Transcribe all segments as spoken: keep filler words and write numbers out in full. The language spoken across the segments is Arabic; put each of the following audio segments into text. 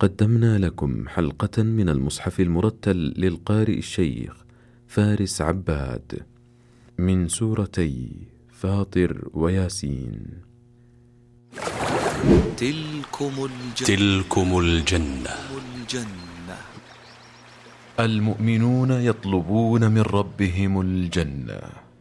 قدمنا لكم حلقة من المصحف المرتل للقارئ الشيخ فارس عباد من سورتي فاطر وياسين. تلكم الجنة, تلكم الجنة. الجنة. المؤمنون يطلبون من ربهم الجنة.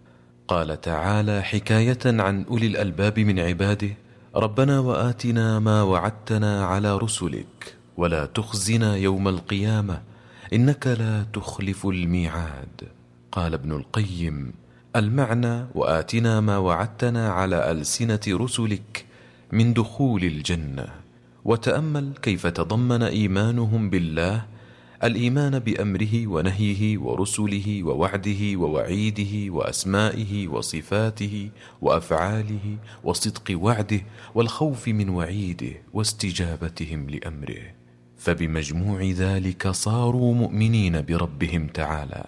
قال تعالى حكاية عن أولي الألباب من عباده: ربنا وآتنا ما وعدتنا على رسلك ولا تخزنا يوم القيامة إنك لا تخلف الميعاد. قال ابن القيم: المعنى وآتنا ما وعدتنا على ألسنة رسلك من دخول الجنة. وتأمل كيف تضمن إيمانهم بالله الإيمان بأمره ونهيه ورسله ووعده ووعيده وأسمائه وصفاته وأفعاله وصدق وعده والخوف من وعيده واستجابتهم لأمره، فبمجموع ذلك صاروا مؤمنين بربهم تعالى،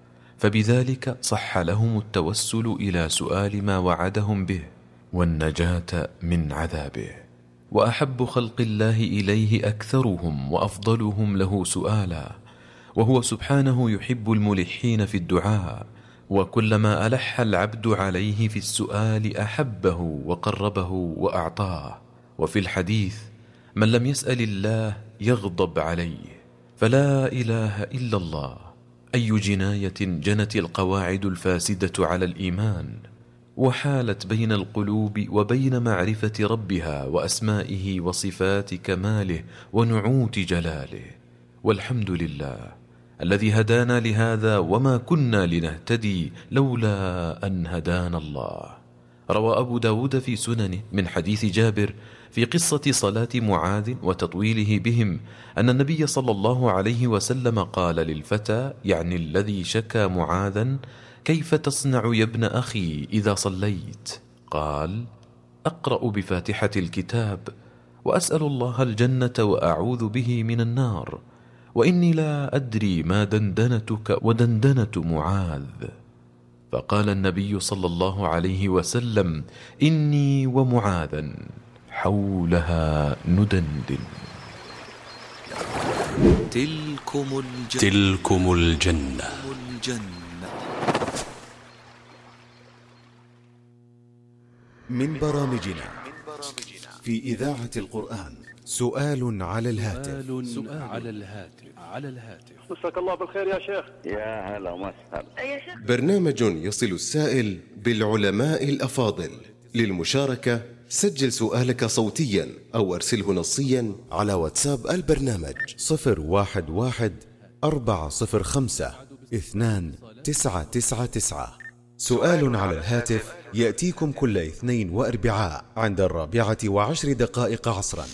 فبذلك صح لهم التوسل إلى سؤال ما وعدهم به والنجاة من عذابه. وأحب خلق الله إليه أكثرهم وأفضلهم له سؤالا، وهو سبحانه يحب الملحين في الدعاء، وكلما ألح العبد عليه في السؤال أحبه وقربه وأعطاه. وفي الحديث: من لم يسأل الله يغضب عليه. فلا إله إلا الله. أي جناية جنت القواعد الفاسدة على الإيمان وحالت بين القلوب وبين معرفة ربها وأسمائه وصفات كماله ونعوت جلاله. والحمد لله الذي هدانا لهذا وما كنا لنهتدي لولا أن هدانا الله. روى أبو داود في سننه من حديث جابر في قصة صلاة معاذ وتطويله بهم أن النبي صلى الله عليه وسلم قال للفتى، يعني الذي شكى معاذا: كيف تصنع يا ابن أخي إذا صليت؟ قال: أقرأ بفاتحة الكتاب وأسأل الله الجنة وأعوذ به من النار، وإني لا أدري ما دندنتك ودندنة معاذ. فقال النبي صلى الله عليه وسلم: إني ومعاذا حولها ندندن. تلكم الجنة, تلكم الجنة. الجنة. من برامجنا في إذاعة القرآن سؤال على الهاتف. سؤال على الهاتف على الهاتف مساك الله بالخير يا شيخ. يا هلا وسهلا يا شيخ. برنامج يصل السائل بالعلماء الأفاضل. للمشاركة سجل سؤالك صوتيا أو أرسله نصيا على واتساب البرنامج صفر واحد واحد أربعة صفر خمسة اثنان تسعة تسعة تسعة. سؤال على الهاتف يأتيكم كل اثنين وأربعاء عند الرابعة وعشر دقائق عصرا.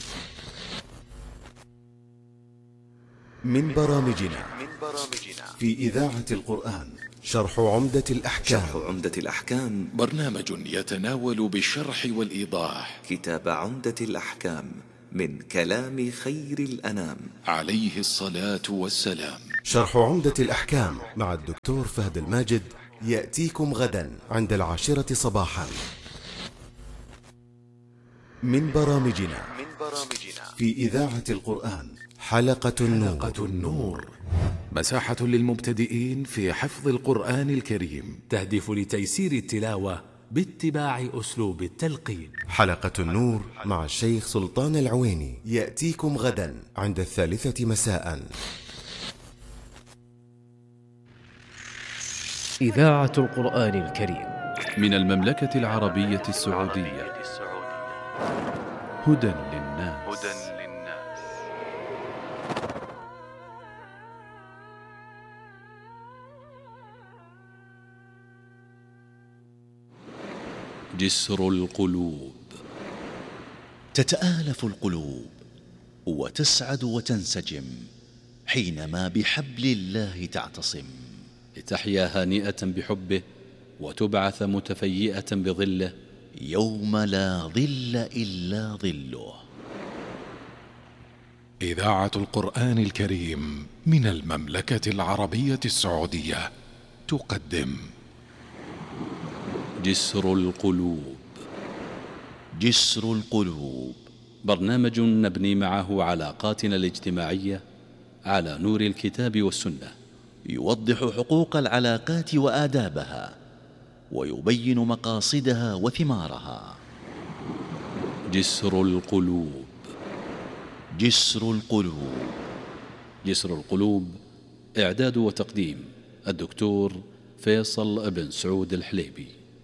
من برامجنا في إذاعة القرآن شرح عمدة الأحكام. شرح عمدة الأحكام برنامج يتناول بالشرح والإيضاح كتاب عمدة الأحكام من كلام خير الأنام عليه الصلاة والسلام. شرح عمدة الأحكام مع الدكتور فهد الماجد يأتيكم غدا عند العاشرة صباحا. من برامجنا في إذاعة القرآن حلقة النور. حلقة النور مساحة للمبتدئين في حفظ القرآن الكريم، تهدف لتيسير التلاوة باتباع أسلوب التلقين. حلقة النور مع الشيخ سلطان العويني يأتيكم غدا عند الثالثة مساء. إذاعة القرآن الكريم من المملكة العربية السعودية. هدى للناس. جسر القلوب. تتآلف القلوب وتسعد وتنسجم حينما بحبل الله تعتصم، لتحيا هانئة بحبه وتبعث متفيئة بظله يوم لا ظل إلا ظله. إذاعة القرآن الكريم من المملكة العربية السعودية تقدم جسر القلوب. جسر القلوب برنامج نبني معه علاقاتنا الاجتماعية على نور الكتاب والسنة، يوضح حقوق العلاقات وآدابها، ويبين مقاصدها وثمارها. جسر القلوب. جسر القلوب. جسر القلوب، إعداد وتقديم الدكتور فيصل بن سعود الحليبي.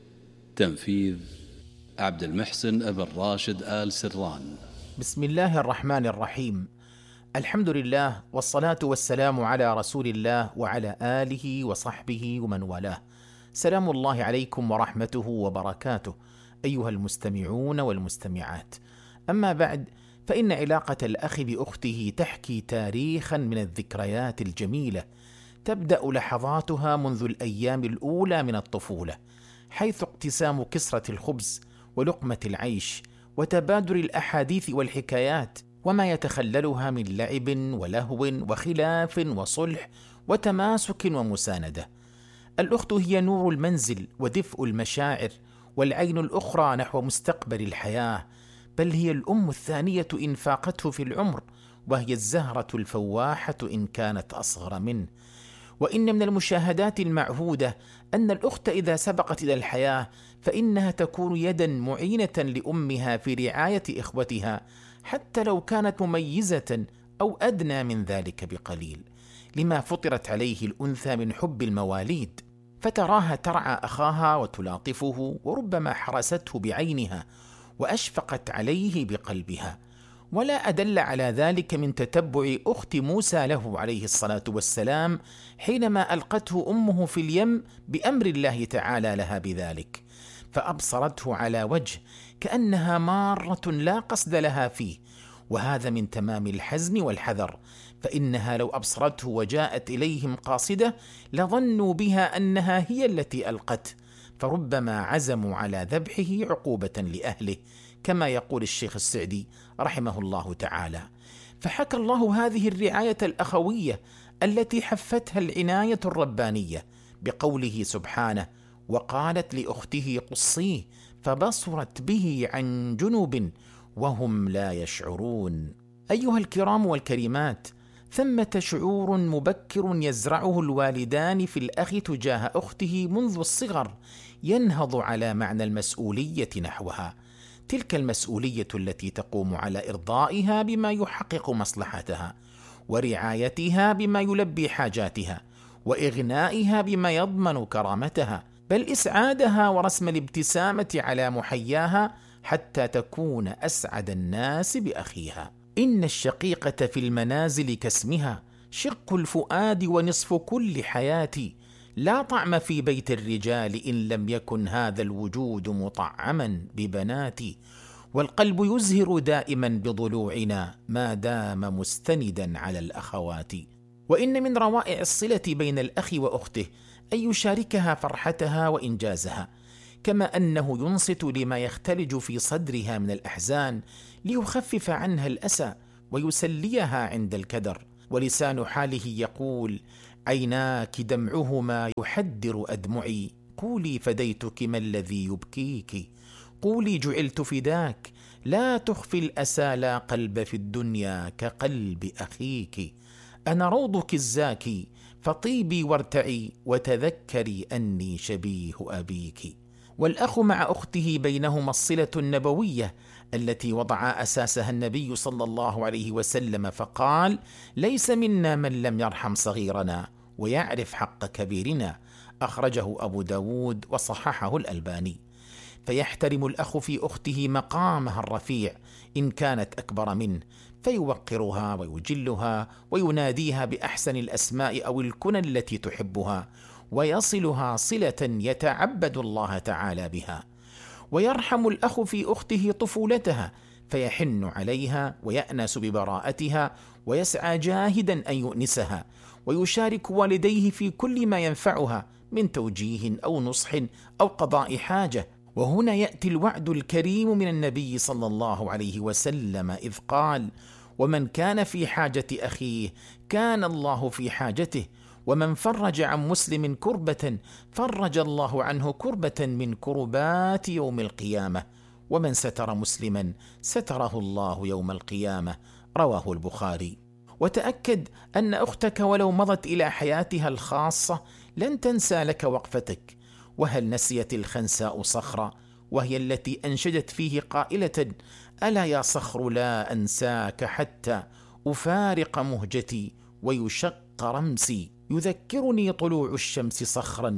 تنفيذ عبد المحسن ابن راشد آل سران. بسم الله الرحمن الرحيم. الحمد لله، والصلاة والسلام على رسول الله وعلى آله وصحبه ومن والاه. سلام الله عليكم ورحمته وبركاته أيها المستمعون والمستمعات. أما بعد، فإن علاقة الأخ بأخته تحكي تاريخا من الذكريات الجميلة، تبدأ لحظاتها منذ الأيام الأولى من الطفولة، حيث اقتسام كسرة الخبز ولقمة العيش وتبادل الأحاديث والحكايات، وما يتخللها من لعب ولهو وخلاف وصلح وتماسك ومساندة. الأخت هي نور المنزل ودفء المشاعر، والعين الأخرى نحو مستقبل الحياة، بل هي الأم الثانية إن فاقته في العمر، وهي الزهرة الفواحة إن كانت أصغر منه. وإن من المشاهدات المعهودة أن الأخت إذا سبقت إلى الحياة فإنها تكون يدا معينة لأمها في رعاية إخوتها، حتى لو كانت مميزة أو أدنى من ذلك بقليل، لما فطرت عليه الأنثى من حب المواليد، فتراها ترعى أخاها وتلاطفه، وربما حرسته بعينها وأشفقت عليه بقلبها. ولا أدل على ذلك من تتبع أخت موسى له عليه الصلاة والسلام حينما ألقته أمه في اليم بأمر الله تعالى لها بذلك، فأبصرته على وجه كأنها مارة لا قصد لها فيه، وهذا من تمام الحزم والحذر، فإنها لو أبصرته وجاءت إليهم قاصدة لظنوا بها أنها هي التي ألقته، فربما عزموا على ذبحه عقوبة لأهله، كما يقول الشيخ السعدي رحمه الله تعالى. فحكى الله هذه الرعاية الأخوية التي حفتها العناية الربانية بقوله سبحانه: وقالت لأخته قصيه فبصرت به عن جنب وهم لا يشعرون. أيها الكرام والكريمات، ثمة شعور مبكر يزرعه الوالدان في الأخ تجاه أخته منذ الصغر، ينهض على معنى المسؤولية نحوها، تلك المسؤولية التي تقوم على إرضائها بما يحقق مصلحتها، ورعايتها بما يلبي حاجاتها، وإغنائها بما يضمن كرامتها، بل إسعادها ورسم الابتسامة على محياها حتى تكون أسعد الناس بأخيها. إن الشقيقة في المنازل كاسمها، شق الفؤاد ونصف كل حياتي، لا طعم في بيت الرجال إن لم يكن هذا الوجود مطعما ببناتي، والقلب يزهر دائما بضلوعنا ما دام مستندا على الأخوات. وإن من روائع الصلة بين الأخ وأخته أن يشاركها فرحتها وإنجازها، كما أنه ينصت لما يختلج في صدرها من الأحزان ليخفف عنها الأسى ويسليها عند الكدر. ولسان حاله يقول: عيناك دمعهما يحدر أدمعي، قولي فديتك ما الذي يبكيك، قولي جعلت فداك، لا تخفي الأسى لا قلب في الدنيا كقلب أخيك، أنا روضك الزاكي فطيبي وارتعي، وتذكري أني شبيه أبيك. والأخ مع أخته بينهما الصلة النبوية التي وضع أساسها النبي صلى الله عليه وسلم، فقال: ليس منا من لم يرحم صغيرنا ويعرف حق كبيرنا، أخرجه أبو داود وصححه الألباني. فيحترم الأخ في أخته مقامها الرفيع إن كانت أكبر منه، فيوقرها ويجلها ويناديها بأحسن الأسماء أو الكنى التي تحبها، ويصلها صلة يتعبد الله تعالى بها. ويرحم الأخ في أخته طفولتها، فيحن عليها ويأنس ببراءتها، ويسعى جاهدا أن يؤنسها، ويشارك والديه في كل ما ينفعها من توجيه أو نصح أو قضاء حاجة. وهنا يأتي الوعد الكريم من النبي صلى الله عليه وسلم إذ قال: ومن كان في حاجة أخيه كان الله في حاجته، ومن فرج عن مسلم كربة فرج الله عنه كربة من كربات يوم القيامة. ومن ستر مسلما ستره الله يوم القيامة، رواه البخاري. وتأكد أن أختك ولو مضت إلى حياتها الخاصة لن تنسى لك وقفتك. وهل نسيت الخنساء صخرة، وهي التي أنشدت فيه قائلة: ألا يا صخر لا أنساك حتى أفارق مهجتي ويشق رمسي، يذكرني طلوع الشمس صخرا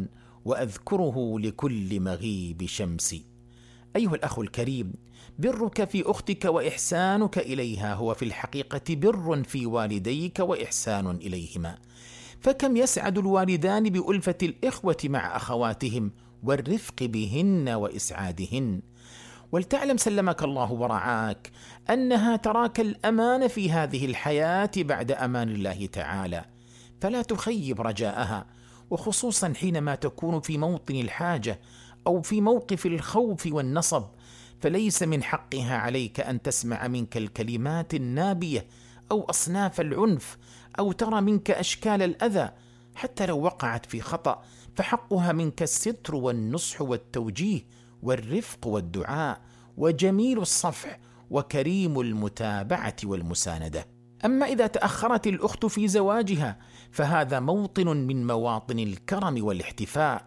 وأذكره لكل مغيب شمسي. أيها الأخ الكريم، برك في أختك وإحسانك إليها هو في الحقيقة بر في والديك وإحسان إليهما، فكم يسعد الوالدان بألفة الإخوة مع أخواتهم والرفق بهن وإسعادهن. ولتعلم سلمك الله ورعاك أنها تراك الأمان في هذه الحياة بعد أمان الله تعالى، فلا تخيب رجاءها، وخصوصا حينما تكون في موطن الحاجة أو في موقف الخوف والنصب، فليس من حقها عليك أن تسمع منك الكلمات النابية أو أصناف العنف أو ترى منك أشكال الأذى. حتى لو وقعت في خطأ فحقها منك الستر والنصح والتوجيه والرفق والدعاء وجميل الصفح وكريم المتابعة والمساندة. أما إذا تأخرت الأخت في زواجها فهذا موطن من مواطن الكرم والاحتفاء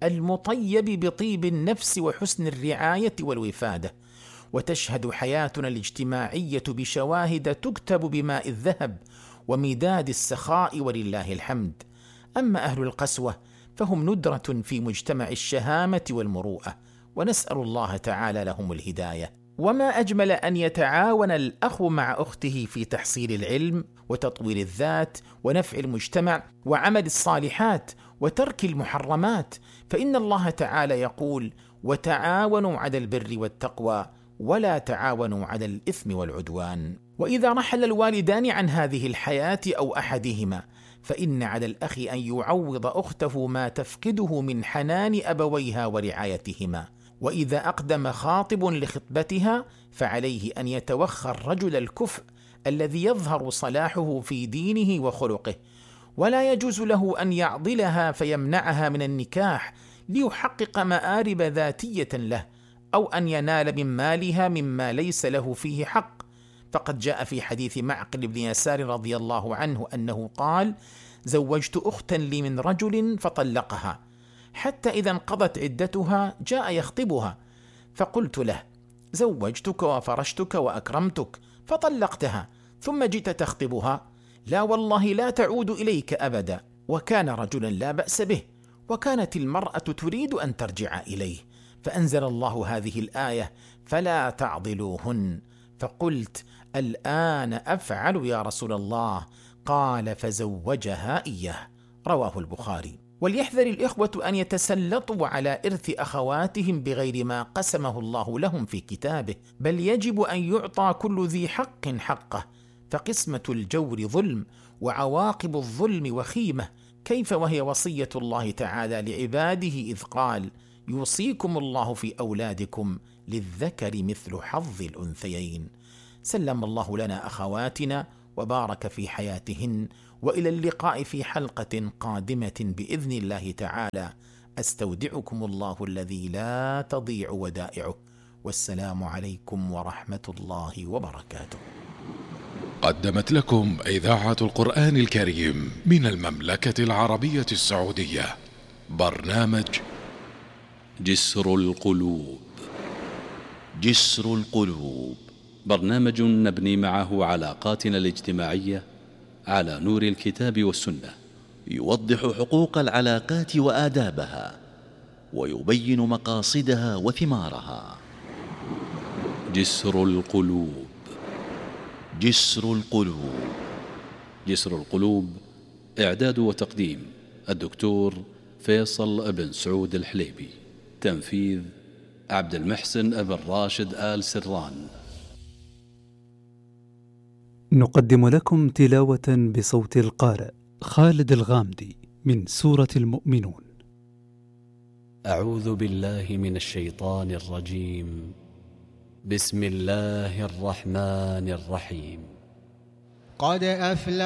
المطيب بطيب النفس وحسن الرعاية والوفادة. وتشهد حياتنا الاجتماعية بشواهد تكتب بماء الذهب ومداد السخاء ولله الحمد. أما أهل القسوة فهم ندرة في مجتمع الشهامة والمروءة، ونسأل الله تعالى لهم الهداية. وما أجمل أن يتعاون الأخ مع أخته في تحصيل العلم وتطوير الذات ونفع المجتمع وعمل الصالحات وترك المحرمات، فإن الله تعالى يقول: وتعاونوا على البر والتقوى ولا تعاونوا على الإثم والعدوان. وإذا رحل الوالدان عن هذه الحياة أو أحدهما فإن على الأخ أن يعوض أخته ما تفقده من حنان أبويها ورعايتهما. وإذا أقدم خاطب لخطبتها فعليه أن يتوخى الرجل الكفء الذي يظهر صلاحه في دينه وخلقه، ولا يجوز له أن يعضلها فيمنعها من النكاح ليحقق مآرب ذاتية له، أو أن ينال من مالها مما ليس له فيه حق. فقد جاء في حديث معقل بن يسار رضي الله عنه أنه قال: زوجت أختا لي من رجل فطلقها، حتى إذا انقضت عدتها جاء يخطبها، فقلت له: زوجتك وفرشتك وأكرمتك فطلقتها ثم جئت تخطبها؟ لا والله لا تعود إليك أبدا. وكان رجلا لا بأس به، وكانت المرأة تريد أن ترجع إليه، فأنزل الله هذه الآية: فلا تعضلوهن. فقلت: الآن أفعل يا رسول الله. قال: فزوجها إياه، رواه البخاري. وليحذر الإخوة أن يتسلطوا على إرث أخواتهم بغير ما قسمه الله لهم في كتابه، بل يجب أن يعطى كل ذي حق حقه، فقسمة الجور ظلم، وعواقب الظلم وخيمة، كيف وهي وصية الله تعالى لعباده إذ قال: يوصيكم الله في أولادكم للذكر مثل حظ الأنثيين. سلم الله لنا أخواتنا وبارك في حياتهن، وإلى اللقاء في حلقة قادمة بإذن الله تعالى. أستودعكم الله الذي لا تضيع ودائعه، والسلام عليكم ورحمة الله وبركاته. قدمت لكم إذاعة القرآن الكريم من المملكة العربية السعودية برنامج جسر القلوب. جسر القلوب، برنامج نبني معه علاقاتنا الاجتماعية على نور الكتاب والسنة، يوضح حقوق العلاقات وآدابها، ويبين مقاصدها وثمارها. جسر القلوب. جسر القلوب. جسر القلوب، إعداد وتقديم الدكتور فيصل بن سعود الحليبي، تنفيذ عبد المحسن بن راشد آل سران. نقدم لكم تلاوة بصوت القارئ خالد الغامدي من سورة المؤمنون. أعوذ بالله من الشيطان الرجيم. بسم الله الرحمن الرحيم. قد أفلح